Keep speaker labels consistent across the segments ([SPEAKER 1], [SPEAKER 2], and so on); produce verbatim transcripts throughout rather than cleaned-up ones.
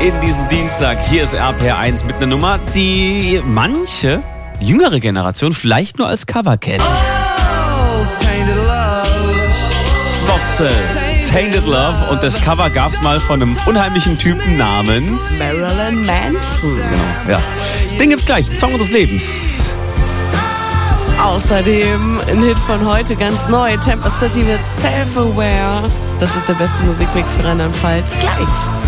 [SPEAKER 1] in diesen Dienstag. Hier ist R P R eins mit einer Nummer, die manche jüngere Generation vielleicht nur als Cover kennt.
[SPEAKER 2] Oh, Tainted Love.
[SPEAKER 1] Soft Cell, Tainted Love. Und das Cover gab's mal von einem unheimlichen Typen namens
[SPEAKER 2] Marilyn Manson.
[SPEAKER 1] Genau, ja. Den gibt's gleich, Song unseres Lebens.
[SPEAKER 2] Außerdem ein Hit von heute, ganz neu, Temper City mit Self-Aware. Das ist der beste Musikmix für Rheinland-Pfalz. Gleich.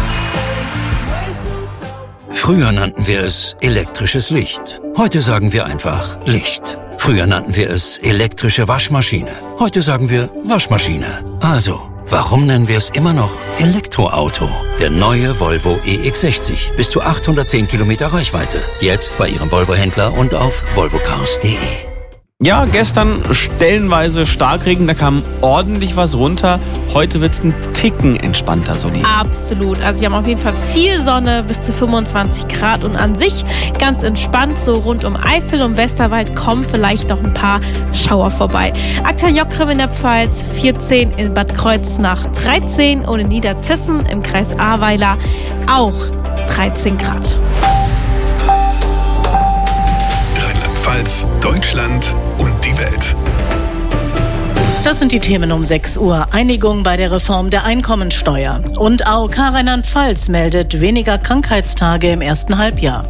[SPEAKER 3] Früher nannten wir es elektrisches Licht. Heute sagen wir einfach Licht. Früher nannten wir es elektrische Waschmaschine. Heute sagen wir Waschmaschine. Also, warum nennen wir es immer noch Elektroauto? Der neue Volvo E X sechzig. Bis zu achthundertzehn Kilometer Reichweite. Jetzt bei Ihrem Volvo-Händler und auf volvo cars punkt de.
[SPEAKER 1] Ja, gestern stellenweise Starkregen, da kam ordentlich was runter. Heute wird's ein Ticken entspannter, Soli.
[SPEAKER 4] Absolut. Also wir haben auf jeden Fall viel Sonne, bis zu fünfundzwanzig Grad und an sich ganz entspannt. So rund um Eifel und Westerwald kommen vielleicht noch ein paar Schauer vorbei. Aktuell Jockgrimm in der Pfalz, vierzehn, in Bad Kreuznach dreizehn und in Niederzissen im Kreis Ahrweiler auch dreizehn Grad.
[SPEAKER 5] Rheinland-Pfalz, Deutschland und die Welt.
[SPEAKER 6] Das sind die Themen um sechs Uhr. Einigung bei der Reform der Einkommensteuer. Und A O K Rheinland-Pfalz meldet weniger Krankheitstage im ersten Halbjahr.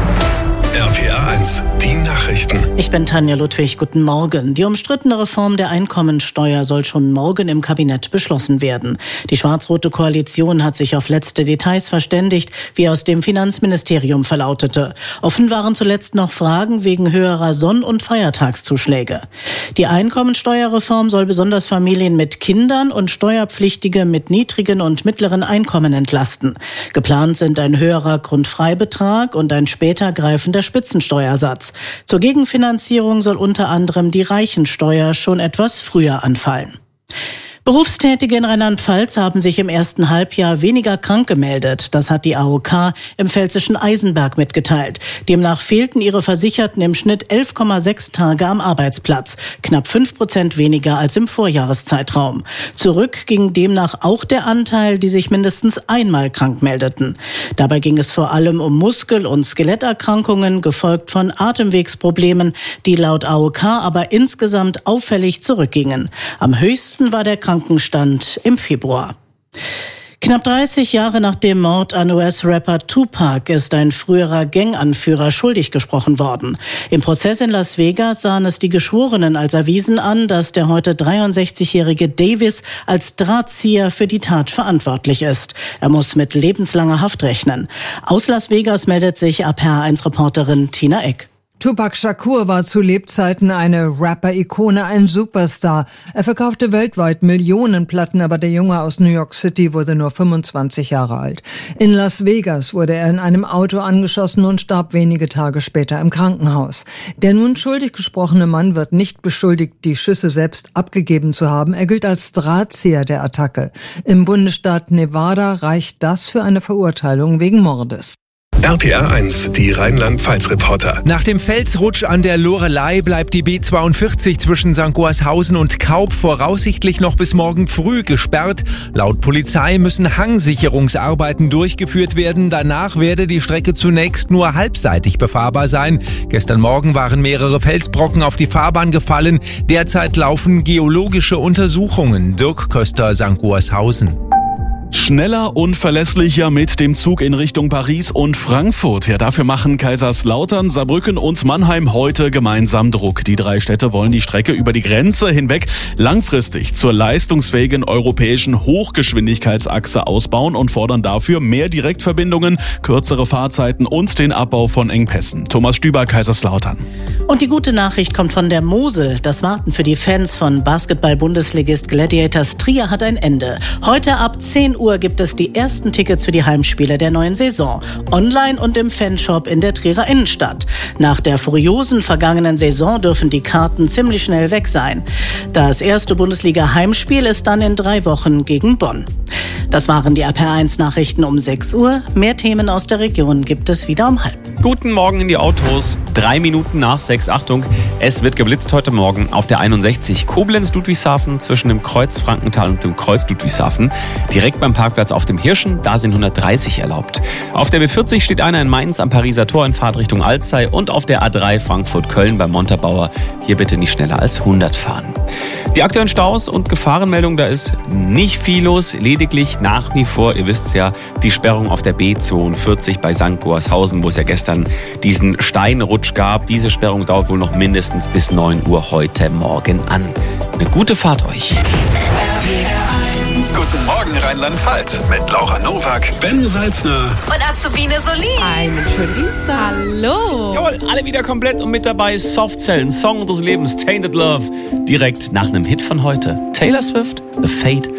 [SPEAKER 5] R P R eins, die Nachrichten.
[SPEAKER 6] Ich bin Tanja Ludwig, guten Morgen. Die umstrittene Reform der Einkommensteuer soll schon morgen im Kabinett beschlossen werden. Die schwarz-rote Koalition hat sich auf letzte Details verständigt, wie aus dem Finanzministerium verlautete. Offen waren zuletzt noch Fragen wegen höherer Sonn- und Feiertagszuschläge. Die Einkommensteuerreform soll besonders Familien mit Kindern und Steuerpflichtige mit niedrigen und mittleren Einkommen entlasten. Geplant sind ein höherer Grundfreibetrag und ein später greifender Spitzensteuersatz. Zur Gegenfinanzierung soll unter anderem die Reichensteuer schon etwas früher anfallen. Berufstätige in Rheinland-Pfalz haben sich im ersten Halbjahr weniger krank gemeldet. Das hat die A O K im pfälzischen Eisenberg mitgeteilt. Demnach fehlten ihre Versicherten im Schnitt elf Komma sechs Tage am Arbeitsplatz. Knapp fünf Prozent weniger als im Vorjahreszeitraum. Zurück ging demnach auch der Anteil, die sich mindestens einmal krank meldeten. Dabei ging es vor allem um Muskel- und Skeletterkrankungen, gefolgt von Atemwegsproblemen, die laut A O K aber insgesamt auffällig zurückgingen. Am höchsten war der Krankenstand im Februar. Knapp dreißig Jahre nach dem Mord an U S-Rapper Tupac ist ein früherer Ganganführer schuldig gesprochen worden. Im Prozess in Las Vegas sahen es die Geschworenen als erwiesen an, dass der heute dreiundsechzigjährige Davis als Drahtzieher für die Tat verantwortlich ist. Er muss mit lebenslanger Haft rechnen. Aus Las Vegas meldet sich R P R eins Reporterin Tina Eck.
[SPEAKER 7] Tupac Shakur war zu Lebzeiten eine Rapper-Ikone, ein Superstar. Er verkaufte weltweit Millionen Platten, aber der Junge aus New York City wurde nur fünfundzwanzig Jahre alt. In Las Vegas wurde er in einem Auto angeschossen und starb wenige Tage später im Krankenhaus. Der nun schuldig gesprochene Mann wird nicht beschuldigt, die Schüsse selbst abgegeben zu haben. Er gilt als Drahtzieher der Attacke. Im Bundesstaat Nevada reicht das für eine Verurteilung wegen Mordes.
[SPEAKER 5] R P R eins, die Rheinland-Pfalz-Reporter.
[SPEAKER 8] Nach dem Felsrutsch an der Loreley bleibt die B zweiundvierzig zwischen Sankt Goarshausen und Kaub voraussichtlich noch bis morgen früh gesperrt. Laut Polizei müssen Hangsicherungsarbeiten durchgeführt werden. Danach werde die Strecke zunächst nur halbseitig befahrbar sein. Gestern Morgen waren mehrere Felsbrocken auf die Fahrbahn gefallen. Derzeit laufen geologische Untersuchungen. Dirk Köster, Sankt Goarshausen.
[SPEAKER 9] Schneller und verlässlicher mit dem Zug in Richtung Paris und Frankfurt. Ja, dafür machen Kaiserslautern, Saarbrücken und Mannheim heute gemeinsam Druck. Die drei Städte wollen die Strecke über die Grenze hinweg langfristig zur leistungsfähigen europäischen Hochgeschwindigkeitsachse ausbauen und fordern dafür mehr Direktverbindungen, kürzere Fahrzeiten und den Abbau von Engpässen. Thomas Stüber, Kaiserslautern.
[SPEAKER 6] Und die gute Nachricht kommt von der Mosel. Das Warten für die Fans von Basketball-Bundesligist Gladiators Trier hat ein Ende. Heute ab zehn Uhr gibt es die ersten Tickets für die Heimspiele der neuen Saison. Online und im Fanshop in der Trierer Innenstadt. Nach der furiosen vergangenen Saison dürfen die Karten ziemlich schnell weg sein. Das erste Bundesliga-Heimspiel ist dann in drei Wochen gegen Bonn. Das waren die R P R eins Nachrichten um sechs Uhr. Mehr Themen aus der Region gibt es wieder um halb.
[SPEAKER 1] Guten Morgen in die Autos. Drei Minuten nach sechs. Achtung, es wird geblitzt heute Morgen auf der einundsechzig Koblenz-Ludwigshafen zwischen dem Kreuz Frankenthal und dem Kreuz Ludwigshafen. Direkt beim Parkplatz auf dem Hirschen, da sind hundertdreißig erlaubt. Auf der B vierzig steht einer in Mainz am Pariser Tor in Fahrtrichtung Alzey und auf der A drei Frankfurt-Köln beim Montabaur. Hier bitte nicht schneller als hundert fahren. Die aktuellen Staus und Gefahrenmeldungen, da ist nicht viel los, lediglich nach wie vor, ihr wisst ja, die Sperrung auf der B zweiundvierzig bei Sankt Goarshausen, wo es ja gestern diesen Steinrutsch gab. Diese Sperrung dauert wohl noch mindestens bis neun Uhr heute Morgen an. Eine gute Fahrt euch.
[SPEAKER 5] Guten Morgen Rheinland-Pfalz mit Laura Nowak, Ben Salzner
[SPEAKER 2] Und Azubine Solin. Einen schönen Dienstag.
[SPEAKER 4] Hallo.
[SPEAKER 1] Jawohl, alle wieder komplett und mit dabei Softcell, Song des Lebens, Tainted Love, direkt nach einem Hit von heute. Taylor Swift, The Fate